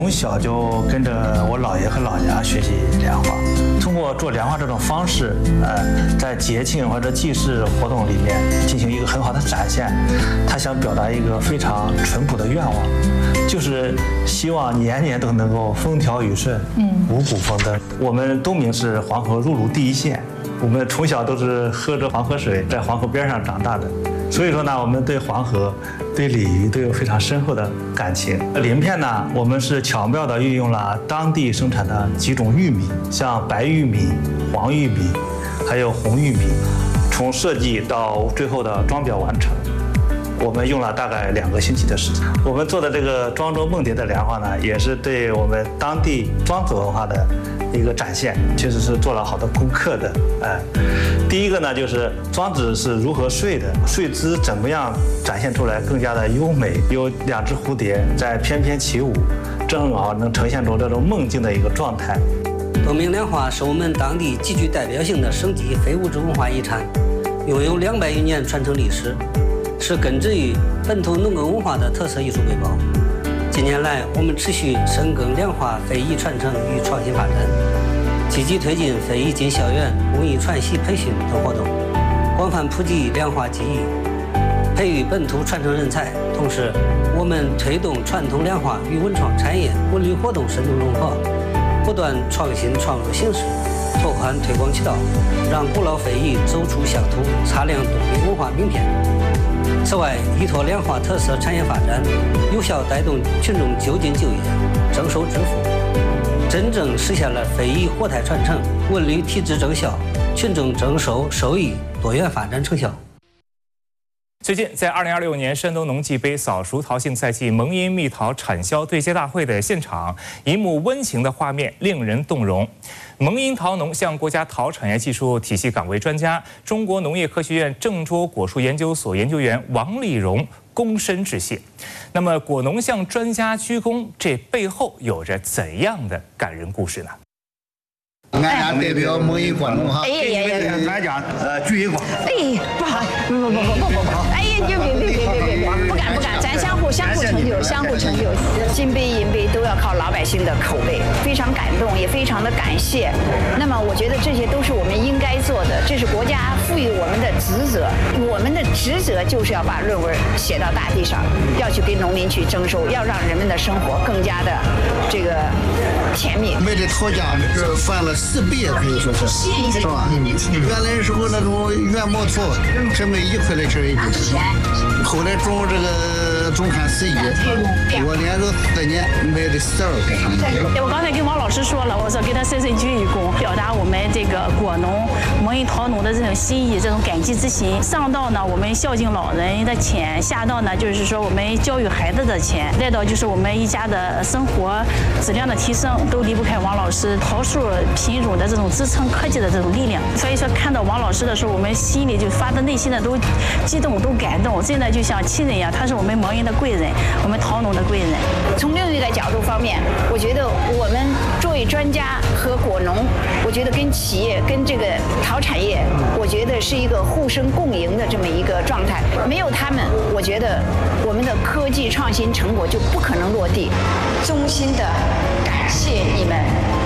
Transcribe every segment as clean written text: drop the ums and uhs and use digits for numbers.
从小就跟着我姥爷和姥娘学习莲花，通过做莲花这种方式，在节庆或者祭祀活动里面进行一个很好的展现。他想表达一个非常淳朴的愿望，就是希望年年都能够风调雨顺，五谷丰登。我们东明是黄河入鲁第一县，我们从小都是喝着黄河水，在黄河边上长大的。所以说呢，我们对黄河、对鲤鱼都有非常深厚的感情。鳞片呢，我们是巧妙地运用了当地生产的几种玉米，像白玉米、黄玉米，还有红玉米，从设计到最后的装裱完成，我们用了大概2个星期的时间。我们做的这个庄周梦蝶的莲花呢，也是对我们当地庄子文化的一个展现，确实是做了好多功课的。第一个呢，就是庄子是如何睡的，睡姿怎么样展现出来更加的优美。有2只蝴蝶在翩翩起舞，正好能呈现出这种梦境的一个状态。 东明莲花是我们当地极具代表性的省级非物质文化遗产，拥有200余年传承历史，是根植于本土农耕文化的特色艺术瑰宝。近年来，我们持续深耕莲花非遗传承与创新发展，积极推进非遗进校园、工艺传习培训等活动，广泛普及莲花技艺，培育本土传承人才。同时，我们推动传统莲花与文创产业、文旅活动深度融合，不断创新创入形式，拓宽推广渠道，让古老非遗走出乡土，擦亮东北文化名片。此外，依托莲花特色产业发展，有效带动群众就近就业、增收致富，真正实现了非遗活态传承、文旅体制增效、群众增收收益多元发展成效。 最近，在2026年山东农技杯早熟桃杏赛季蒙阴蜜桃产销对接大会的现场，一幕温情的画面令人动容。蒙阴桃农向国家桃产业技术体系岗位专家、中国农业科学院郑州果树研究所研究员王立荣躬身致谢。那么，果农向专家鞠躬，这背后有着怎样的感人故事呢？ 俺俩代表蒙阴果农哈， 俺家鞠一躬。 哎，不好，不，哎呀，别，不敢，咱相互成就，金杯银杯都要靠老百姓的口碑，非常感动，也非常的感谢。那么我觉得这些都是我们应该做的，这是国家赋予我们的职责，我们的职责就是要把论文写到大地上，要去给农民去征收，要让人们的生活更加的这个甜蜜。 卖这桃浆这翻了4倍，可以说是，是吧？原来时候那种原毛桃只卖1块来钱一斤，后来种这个中刊41，我连着4年卖的12块。 我刚才跟王老师说了，我说给他深深鞠一躬，表达我们这个果农蒙阴桃农的这种心意，这种感激之心。上到呢我们孝敬老人的钱，下到呢就是说我们教育孩子的钱，再到就是我们一家的生活质量的提升，都离不开王老师桃树品种的这种支撑科技的这种力量。所以说看到王老师的时候，我们心里就发自内心的都激动，都感动，真的就像亲人一样。他是我们蒙阴的贵人，我们桃农的贵人。 从另一个角度方面，我觉得我们作为专家和果农，我觉得跟企业、跟这个桃产业，我觉得是一个互生共赢的这么一个状态。没有他们，我觉得我们的科技创新成果就不可能落地。衷心的感谢你们。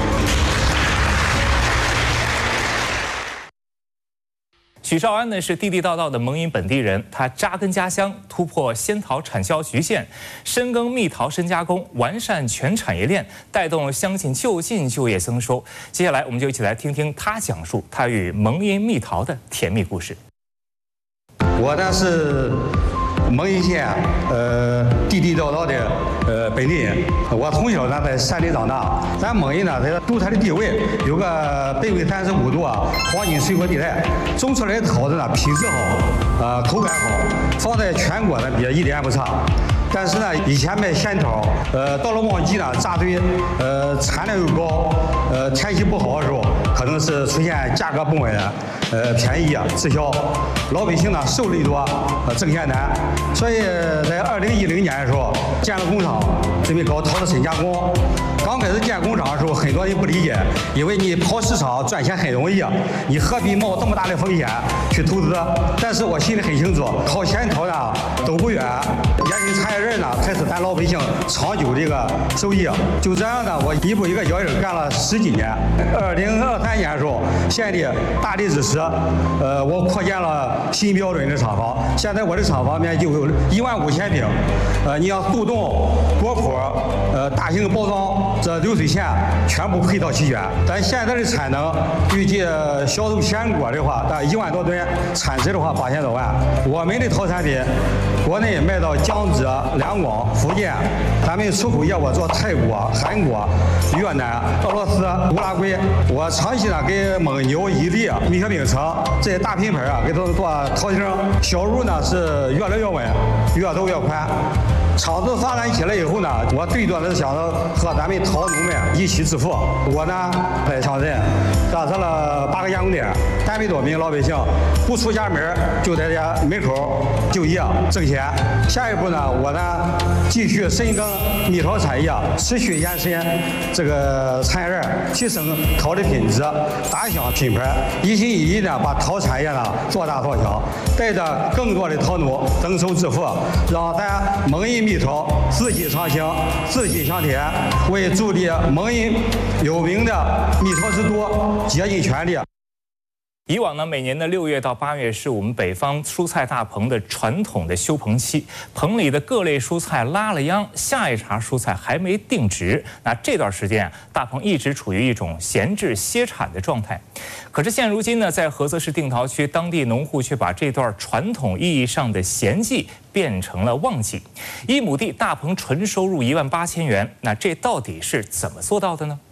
许绍安呢是地地道道的蒙阴本地人，他扎根家乡，突破仙桃产销局限，深耕蜜桃深加工，完善全产业链，带动乡亲就近就业增收。接下来我们就一起来听听他讲述他与蒙阴蜜桃的甜蜜故事。 我呢是蒙阴县地地道道的本地人，我从小呢在山里长大。咱蒙阴呢在独特的地位，有个北纬35度黄金水果地带，种出来的桃子呢品质好，口感好，放在全国呢也一点也不差。但是呢，以前卖仙桃，到了旺季呢扎堆，产量又高，天气不好的时候，可能是出现价格不稳，便宜滞销，老百姓呢受益多，挣钱难。所以在2010年的时候建了工厂，准备搞桃子深加工。刚开始建工厂的时候，很多人不理解，因为你跑市场赚钱很容易，你何必冒这么大的风险去投资？但是我心里很清楚，靠仙桃呢走不远，也跟产业人呢才是咱老百姓长久的一个收益。就这样呢，我一步一个脚印干了10几年。2023年的时候，县里大力支持，我扩建了新标准的厂房。现在我的厂房面积有15000平，你要速冻、果脯、大型包装，这流水线全部配套齐全。咱现在的产能预计销售鲜果的话，达1万多吨，产值的话8000多万。我们的陶产品，国内卖到江浙、两广、福建，咱们出口业务做泰国、韩国、越南、俄罗斯、乌拉圭。我长期呢给蒙牛、伊利、蜜雪冰城这些大品牌啊，给他们做调整，销路呢是越来越稳，越走越宽。厂子发展起来以后呢，我最多的是想着和咱们陶农们一起致富。我呢在乡镇建设了8个加工点，300多名老百姓不出家门就在家门口就业挣钱。下一步呢，我呢继续深耕蜜陶产业，持续延伸这个产业链，提升陶的品质，打响品牌，一心一意的把陶产业呢做大做强，带着更多的陶农增收致富，让咱蒙阴蜜陶自己长青，自己向田，为助力蒙阴有名的蜜陶之都竭尽全力。 以往呢，每年的6月到8月是我们北方蔬菜大棚的传统的休棚期，棚里的各类蔬菜拉了秧，下一茬蔬菜还没定植。那这段时间啊，大棚一直处于一种闲置歇产的状态。可是现如今呢，在菏泽市定陶区，当地农户却把这段传统意义上的闲季变成了旺季，1亩地大棚纯收入18000元。那这到底是怎么做到的呢？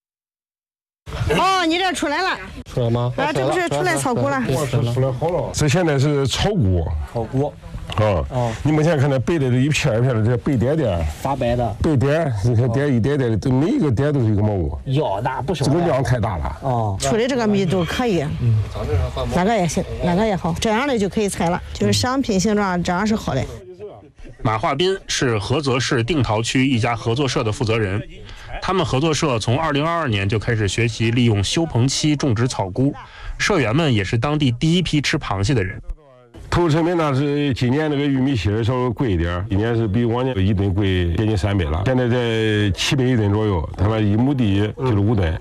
哦，你这出来了， 出来吗？ 啊，这不是出来炒股了？ 出来好了。这现在是炒股。 炒股。 哦。你目前看到白的一片一片的这白点点。 发白的。 白点，你看点一点点的，每一个点都是1个毛五。 要大不少。 这个量太大了。 哦。出的这个密度可以。哪个也行，哪个也好，这样的就可以采了，就是商品形状这样是好的。 马化斌是菏泽市定陶区一家合作社的负责人。他们合作社从2022年就开始学习利用休棚期种植草菇，社员们也是当地第一批吃螃蟹的人。 投入成本呢是今年那个玉米芯稍微贵一点，今年是比往年1吨贵接近300了，现在在700一吨左右。他们1亩地就是5吨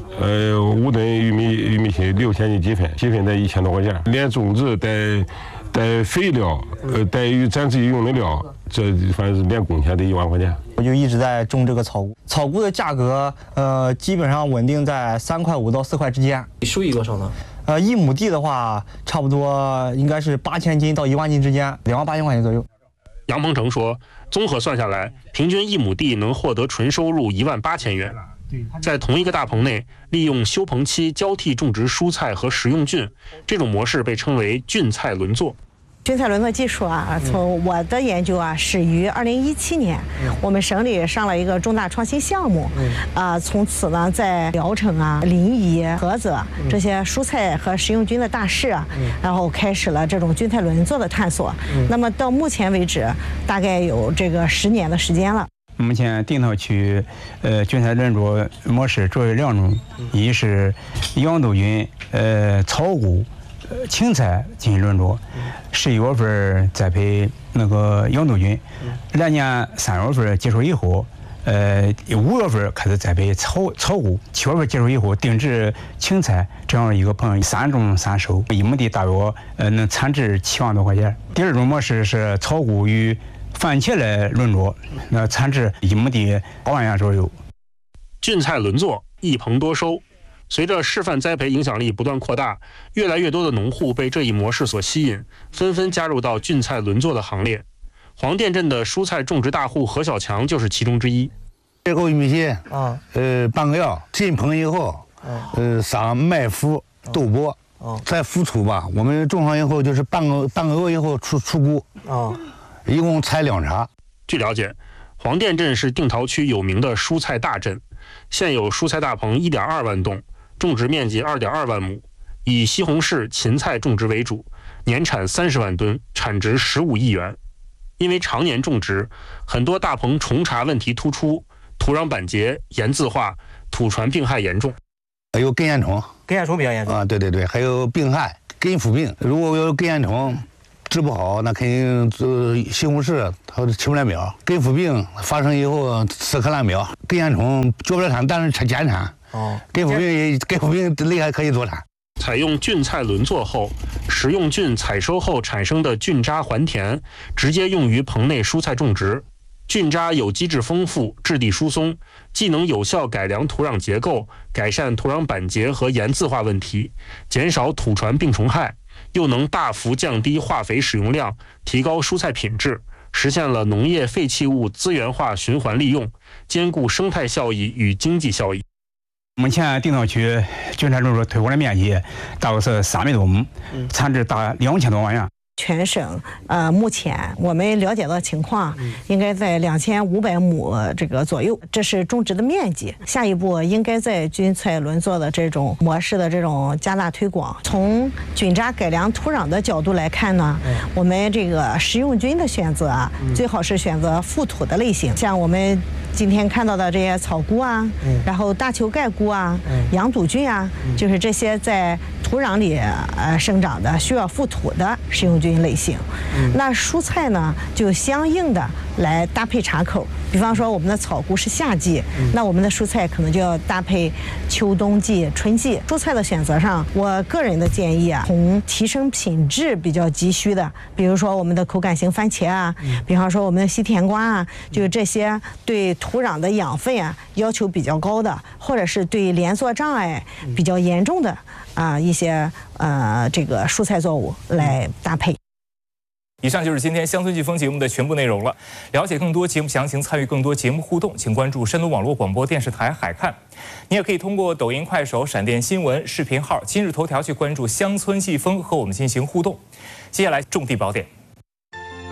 ，5吨玉米芯6000斤积分，积分在1000多块钱，连种植带肥料，带与咱自己用的料，这反正是连工钱得1万块钱。 我就一直在种这个草菇，草菇的价格基本上稳定在3块5到4块之间。 收益多少呢 ？1亩地的话，差不多应该是8000斤到1万斤之间，28000块钱左右。 杨鹏程说，综合算下来，平均1亩地能获得纯收入18000元。在同一个大棚内，利用休棚期交替种植蔬菜和食用菌，这种模式被称为菌菜轮作。 菌菜轮作技术啊，从我的研究啊，始于2017年，我们省里上了一个重大创新项目，从此呢，在聊城啊、临沂、菏泽这些蔬菜和食用菌的大市啊，然后开始了这种菌菜轮作的探索。那么到目前为止，大概有这个10年的时间了。 目前定陶区菌菜轮作模式主要有2种，一是养豆菌、草菇、青菜进行轮作，11月份栽培那个养豆菌，来年3月份结束以后，5月份开始栽培草菇，7月份结束以后定植青菜，这样一个棚3种3收，1亩地大约能产值7万多块钱。第2种模式是草菇与番茄来轮作，那产值1亩地8万元左右。 菌菜轮作，一棚多收。随着示范栽培影响力不断扩大，越来越多的农户被这一模式所吸引，纷纷加入到菌菜轮作的行列。黄店镇的蔬菜种植大户何小强就是其中之一。 这个玉米芯半个月进棚以后，撒麦麸、豆粕，再浮出吧。我们种上以后就是半个月以后出菇，一共采2茬。 据了解，黄店镇是定陶区有名的蔬菜大镇，现有蔬菜大棚1.2万栋，种植面积2.2万亩，以西红柿、芹菜种植为主，年产30万吨，产值15亿元。因为常年种植，很多大棚虫茬问题突出，土壤板结、盐渍化、土传病害严重。 还有根线虫， 根线虫比较严重啊，对，还有病害、根腐病。如果有根线虫， 治不好，那肯定西红柿它起不来苗。根腐病发生以后吃可烂苗，根线虫脚不了产，但是它减产。根腐病类还可以做产。 采用菌菜轮作后，食用菌采收后产生的菌渣还田，直接用于棚内蔬菜种植。菌渣有机质丰富，质地疏松，既能有效改良土壤结构，改善土壤板结和盐渍化问题，减少土传病虫害，又能大幅降低化肥使用量，提高蔬菜品质，实现了农业废弃物资源化循环利用，兼顾生态效益与经济效益。 目前定陶区菌菜种植推广的面积大概是300多亩，产值达2000多万元。 全省目前我们了解到情况，应该在2500亩这个左右，这是种植的面积。下一步应该在菌菜轮作的这种模式的这种加大推广。从菌渣改良土壤的角度来看呢，我们这个食用菌的选择啊，最好是选择覆土的类型，像我们今天看到的这些草菇啊，然后大球盖菇啊，羊肚菌啊，就是这些在土壤里生长的需要覆土的食用菌类型。那蔬菜呢，就相应的来搭配茶口。比方说我们的草菇是夏季，那我们的蔬菜可能就要搭配秋冬季、春季。蔬菜的选择上，我个人的建议啊，从提升品质比较急需的，比如说我们的口感型番茄啊，比方说我们的西甜瓜啊，就这些对土壤的养分啊要求比较高的，或者是对连作障碍比较严重的一些这个蔬菜作物来搭配。 以上就是今天乡村季风节目的全部内容了。了解更多节目详情，参与更多节目互动，请关注山东网络广播电视台海看。你也可以通过抖音、快手、闪电新闻视频号、今日头条去关注乡村季风，和我们进行互动。接下来重地宝典。